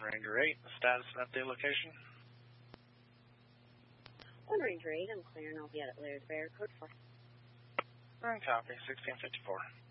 Ranger 8, status and update location. 1 Ranger 8, I'm clearing. I'll be out at Laird Bear, code 4. Copy, 1654.